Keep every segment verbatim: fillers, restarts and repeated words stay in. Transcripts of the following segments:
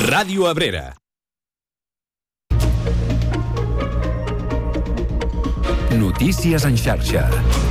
Ràdio Abrera. Notícies en xarxa.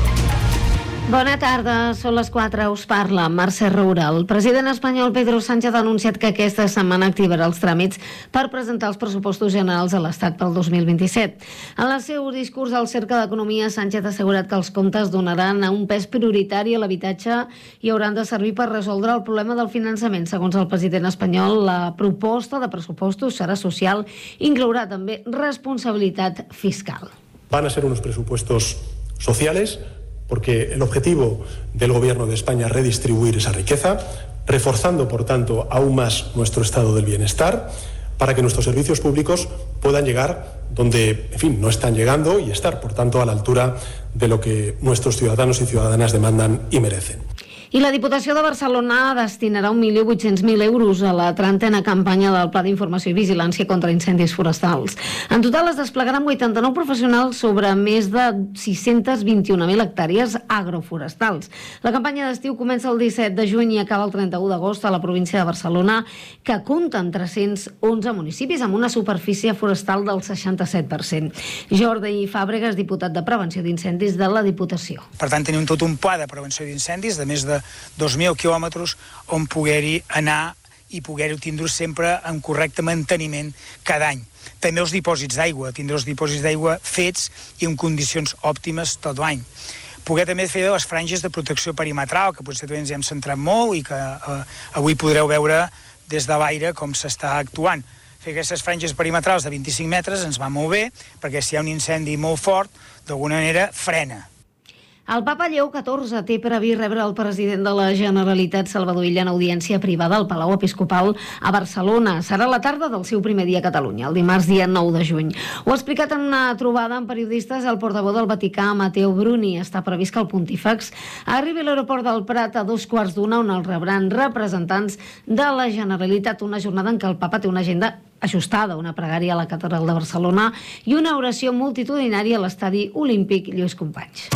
Bona tarda, són les quatre, us parla Mercè Roura. El president espanyol Pedro Sánchez ha anunciat que aquesta setmana activarà els tràmits per presentar els pressupostos generals a l'Estat pel dos mil vint-i-set. En el seu discurs al Cercle d'Economia, Sánchez ha assegurat que els comptes donaran un pes prioritari a l'habitatge i hauran de servir per resoldre el problema del finançament. Segons el president espanyol, la proposta de pressupostos serà social i inclourà també responsabilitat fiscal. Van a ser unos presupuestos sociales, porque el objetivo del Gobierno de España es redistribuir esa riqueza, reforzando, por tanto, aún más nuestro estado del bienestar, para que nuestros servicios públicos puedan llegar donde, en fin, no están llegando y estar, por tanto, a la altura de lo que nuestros ciudadanos y ciudadanas demandan y merecen. I la Diputació de Barcelona destinarà un milió vuit-cents mil euros a la trentena campanya del Pla d'Informació i Vigilància contra incendis forestals. En total es desplegaran vuitanta-nou professionals sobre més de sis-cents vint-i-un mil hectàrees agroforestals. La campanya d'estiu comença el disset de juny i acaba el trenta-u d'agost a la província de Barcelona, que compta amb tres-cents onze municipis amb una superfície forestal del seixanta-set per cent. Jordi Fàbregas, diputat de Prevenció d'Incendis de la Diputació. Per tant, tenim tot un pla de prevenció d'incendis de més de dos mil quilòmetres on poder-hi anar i poder-ho tindre sempre en correcte manteniment cada any. També els dipòsits d'aigua, tindre els dipòsits d'aigua fets i en condicions òptimes tot l'any. Poder també fer les franges de protecció perimetral, que potser també ens hi hem centrat molt i que eh, avui podreu veure des de l'aire com s'està actuant. Fer aquestes franges perimetrals de vint-i-cinc metres ens va molt bé, perquè si hi ha un incendi molt fort, d'alguna manera frena. El papa Lleó catorze té previst rebre el president de la Generalitat, Salvador Illa, en audiència privada al Palau Episcopal a Barcelona. Serà la tarda del seu primer dia a Catalunya, el dimarts dia nou de juny. Ho ha explicat en una trobada amb periodistes el portaveu del Vaticà, Matteo Bruni. Està previst que el pontífex arribi a l'aeroport del Prat a dos quarts d'una, on el rebran representants de la Generalitat. Una jornada en què el papa té una agenda ajustada, una pregària a la catedral de Barcelona i una oració multitudinària a l'estadi olímpic Lluís Companys.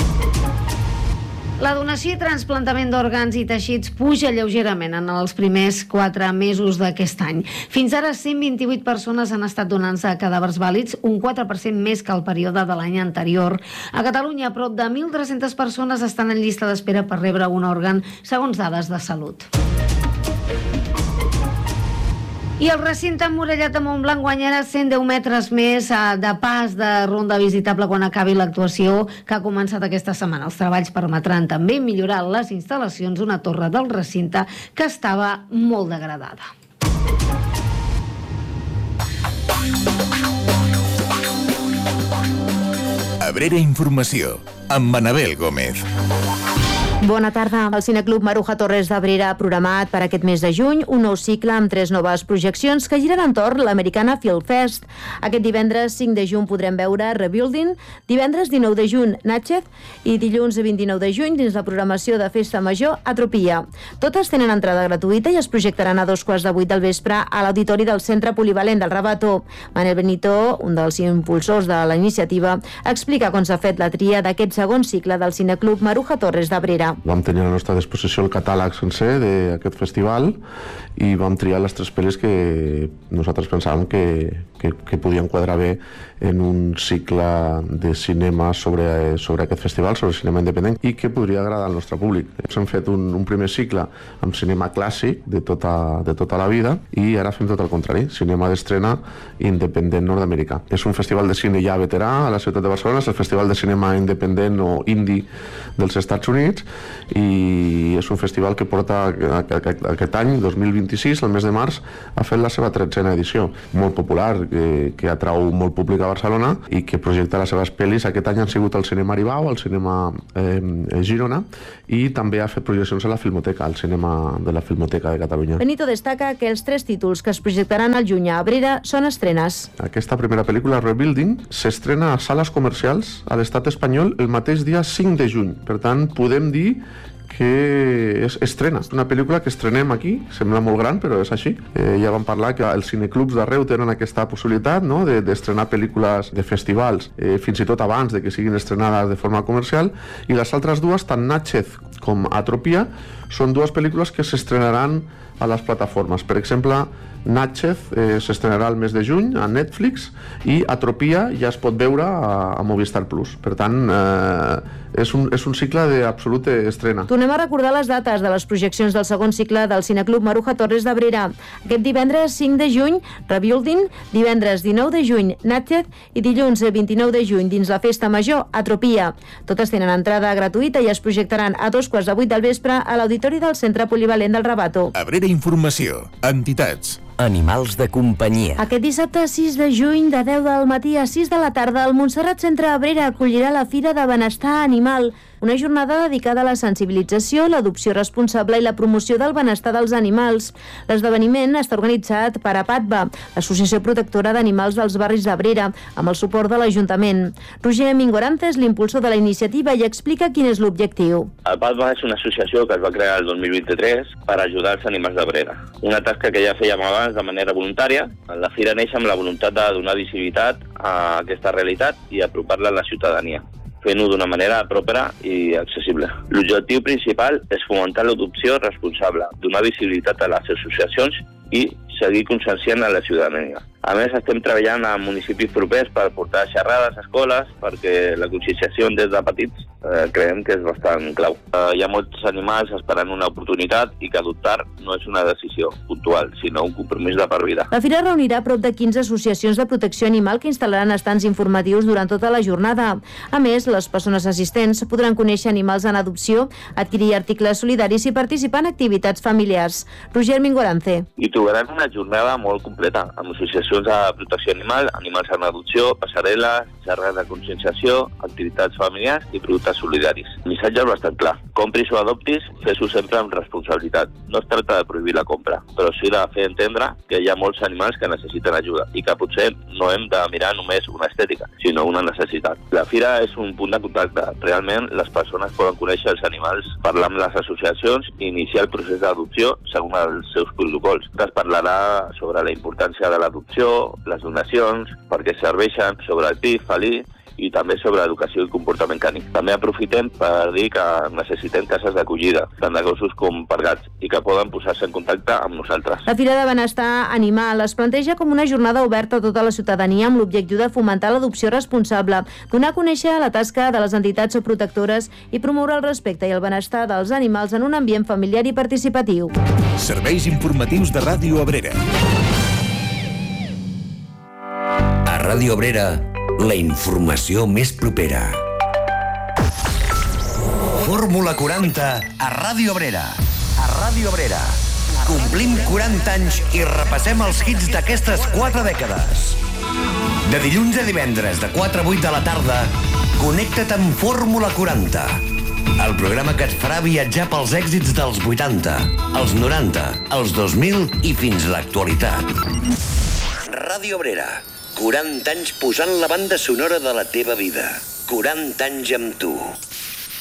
La donació i trasplantament d'òrgans i teixits puja lleugerament en els primers quatre mesos d'aquest any. Fins ara, cent vint-i-vuit persones han estat donant-se cadàvers vàlids, un quatre per cent més que el període de l'any anterior. A Catalunya, prop de mil tres-centes persones estan en llista d'espera per rebre un òrgan, segons dades de Salut. I el recinte emmurallat de Montblanc guanyarà cent deu metres més de pas de ronda visitable quan acabi l'actuació que ha començat aquesta setmana. Els treballs permetran també millorar les instal·lacions d'una torre del recinte que estava molt degradada. Abrera Informació, amb Manabel Gómez. Bona tarda. El Cineclub Maruja Torres d'Abrera ha programat per aquest mes de juny un nou cicle amb tres noves projeccions que giren entorn l'Americana Film Fest. Aquest divendres cinc de juny podrem veure Rebuilding, divendres dinou de juny Natchez i dilluns vint-i-nou de juny dins la programació de Festa Major Atropia. Totes tenen entrada gratuïta i es projectaran a dos quarts de vuit del vespre a l'auditori del Centre Polivalent del Rabato. Manel Benito, un dels impulsors de la iniciativa, explica com s'ha fet la tria d'aquest segon cicle del Cineclub Maruja Torres d'Abrera. Vam tenir a la nostra disposició el catàleg sencer d'aquest festival i vam triar les tres pel·lis que nosaltres pensàvem que, que, que podien quadrar bé en un cicle de cinema sobre, sobre aquest festival, sobre cinema independent, i que podria agradar al nostre públic. Hem fet un, un primer cicle amb cinema clàssic de tota, de tota la vida i ara fem tot el contrari, cinema d'estrena independent nord-americà. És un festival de cine ja veterà a la ciutat de Barcelona, és el festival de cinema independent o indie dels Estats Units, i és un festival que porta aquest any, dos mil vint-i-sis, el mes de març, ha fet la seva tretzena edició. Molt popular, que, que atrau molt públic a Barcelona i que projecta les seves pel·lis. Aquest any han sigut al Cinema Aribau, al Cinema eh, Girona, i també ha fet projeccions a la Filmoteca, al cinema de la Filmoteca de Catalunya. Benito destaca que els tres títols que es projectaran al juny a Abrera són estrenes. Aquesta primera pel·lícula, Rebuilding, s'estrena a sales comercials a l'estat espanyol el mateix dia cinc de juny. Per tant, podem dir que es estrena. Una pel·lícula que estrenem aquí, sembla molt gran, però és així. Eh, ja vam parlar que els cineclubs d'arreu tenen aquesta possibilitat, no?, de, d'estrenar pel·lícules de festivals, eh, fins i tot abans de que siguin estrenades de forma comercial, i les altres dues, tant Natchez com Atropia, són dues pel·lícules que s'estrenaran a les plataformes. Per exemple, Natchez eh, s'estrenarà el mes de juny a Netflix i Atropia ja es pot veure a, a Movistar Plus. Per tant, eh, és, un, és un cicle d'absoluta estrena. Tornem a recordar les dates de les projeccions del segon cicle del Cineclub Maruja Torres d'Abrera. Aquest divendres cinc de juny, Rebuilding, divendres dinou de juny, Natchez, i dilluns vint-i-nou de juny, dins la Festa Major, Atropia. Totes tenen entrada gratuïta i es projectaran a dos quarts de vuit del vespre a l'Auditori del Centre Polivalent del Rabato. Abrera Informació. Entitats. Animals de companyia. Aquest dissabte sis de juny, de deu del matí a sis de la tarda, el Montserrat Centre Abrera acollirà la Fira de Benestar Animal, una jornada dedicada a la sensibilització, l'adopció responsable i la promoció del benestar dels animals. L'esdeveniment està organitzat per APATBA, l'Associació Protectora d'Animals dels Barris d'Abrera, amb el suport de l'Ajuntament. Roger Mingorance és l'impulsor de la iniciativa i explica quin és l'objectiu. APATBA és una associació que es va crear el dos mil vint-i-tres per ajudar els animals d'Abrera. Una tasca que ja fèiem abans de manera voluntària. La Fira neix amb la voluntat de donar visibilitat a aquesta realitat i apropar-la a la ciutadania, fent-ho d'una manera pròpera i accessible. L'objectiu principal és fomentar l'adopció responsable, donar visibilitat a les associacions i seguir conscienciant a la ciutadania. A més, estem treballant a municipis propers per portar xerrades a escoles, perquè la conscienciació des de petits eh, creiem que és bastant clau. Eh, hi ha molts animals esperant una oportunitat i que adoptar no és una decisió puntual, sinó un compromís de per vida. La Fira reunirà prop de quinze associacions de protecció animal que instal·laran estants informatius durant tota la jornada. A més, les persones assistents podran conèixer animals en adopció, adquirir articles solidaris i participar en activitats familiars. Roger Mingorance. I trobaran una jornada molt completa, amb associacions de protecció animal, animals en adopció, passarel·les, xerrades de conscienciació, activitats familiars i productes solidaris. El missatge és bastant clar. Compris o adoptis, fes-ho sempre amb responsabilitat. No es tracta de prohibir la compra, però sí de fer entendre que hi ha molts animals que necessiten ajuda i que potser no hem de mirar només una estètica, sinó una necessitat. La Fira és un punt de contacte. Realment, les persones poden conèixer els animals, parlar amb les associacions i iniciar el procés d'adopció segons els seus protocols. Es parlarà sobre la importància de l'adopció, les donacions, per què serveixen, sobre el P I F, felí, i també sobre educació i comportament cànic. També aprofitem per dir que necessitem cases d'acollida, tant de gossos com per gats, i que poden posar-se en contacte amb nosaltres. La Fira de Benestar Animal es planteja com una jornada oberta a tota la ciutadania amb l'objectiu de fomentar l'adopció responsable, donar a conèixer la tasca de les entitats o protectores i promoure el respecte i el benestar dels animals en un ambient familiar i participatiu. Serveis informatius de Ràdio Abrera. A Ràdio Abrera, la informació més propera. Fórmula quaranta a Ràdio Abrera. A Ràdio Abrera. Complim quaranta anys i repassem els hits d'aquestes quatre dècades. De dilluns a divendres, de quatre a vuit de la tarda, connecta't amb Fórmula quaranta. El programa que et farà viatjar pels èxits dels vuitanta, els noranta, els dos mil i fins a l'actualitat. Ràdio Abrera. quaranta anys posant la banda sonora de la teva vida. quaranta anys amb tu.